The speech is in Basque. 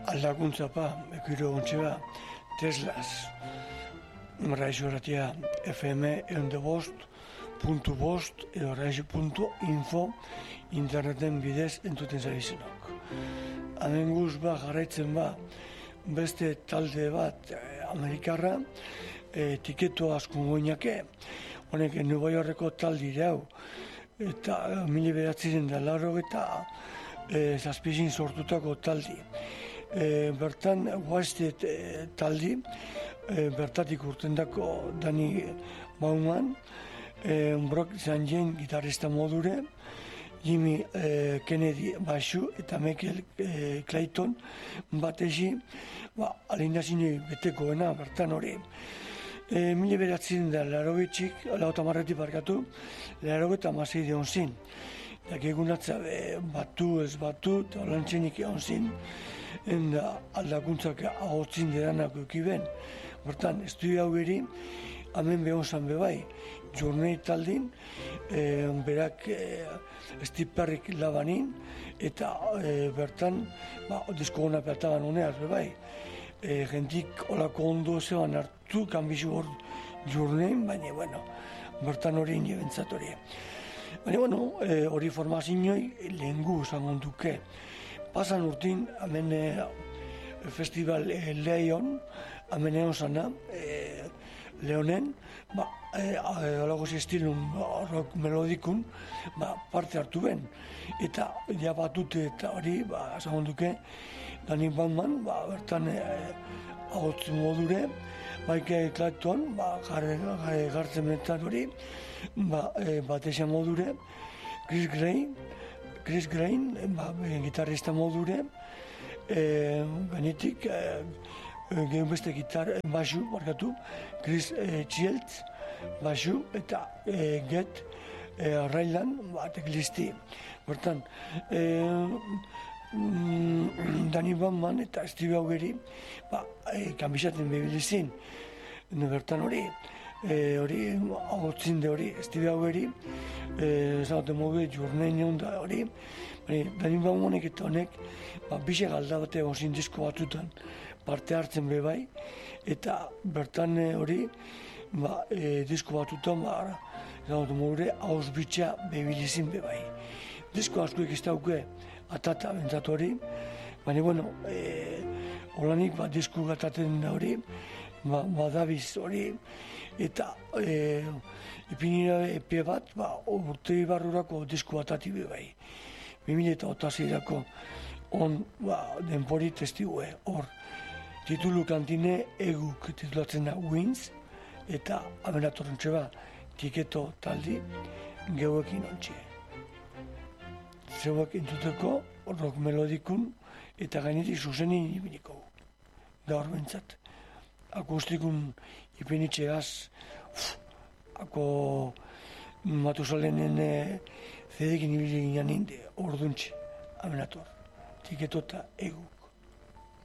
aldakuntza pa, ekiro gontxe ba, Teslas, Raixo Ratia FM .bost edo raixo.info interneten bidez entzuten zabizenok. Hemen guz ba, jarraitzen ba, beste talde bat Amerikarra, tiketo askun goinake, honek Nueva Yorkeko taldire hau, eta 1980 eta zazpizin sortutako taldi. Bertan, Wasted taldi, bertatik urtendako Danny Bauman, Brock Zanjen gitarrista modure, Jimmy Kennedy baixu eta Michael Clayton batezi, alindazinei betekoena bertan hori. 1980 lautamarretik barkatu, 1986 egon zin. Dakiegunatza batu ez batu, eta olantzenik egon zin, enda aldakuntzak ahotzin deranak eukiben. Bertan, estudio hau eri, hemen behon zan bebai, Journey taldin, berak Steve Perrik labanin, eta bertan, diskogona peataban honeaz bebai. Gentik olako ondo zeban hartu, kanbizu hor Journey, baina, bertan hori niebentzat hori. Baina, hori formazioi lehengu zangon duke. Pasan urtin, hemen festival Leon, hemen egon zana, Leonen, halagoz estilun rock melodikun, parte hartu ben. Eta, ja batute eta hori, zangon duke, Danny Bauman, bertan ahotz modure, Michael Clayton, gartzen mentan hori, batesa modure, Chris Grain, gitarrista modure, gainetik, gehien beste baixu, markatu, Chris Childs, baixu, eta Get Raylan, teklisti. Bertan, Danny Bauman eta Steve Augeri, kanbizaten bebilizin. Bertan hori, ahotzin de hori, Steve Augeri, zagoten mobe, Journey da hori, Danny Baumanek eta honek, bize galda bate gozin disko batutan parte hartzen bebai, eta bertan hori, disko batutan, zagoten mobe, hauz bitxa bebilizin bebai. Disko askoek ez dauke, atata bentzat hori, baina, holanik disko gataten da hori, badabiz hori, eta ipinira epe bat, urte barrurako disko batati bebai. 2008-erako denpori testigue, hor. Titulu kantine eguk titulatzen da Wins, eta abenatorrentxe tiketo taldi geuekin ontxe. Zeuak entzuteko rock melodikun eta gainetik zuzenin ipiniko. Gaur bentzat. Akustikun ipinitxeaz, ako Matusalenen zedekin ibili ginen orduntxe, abenator. Tiketo eta egu.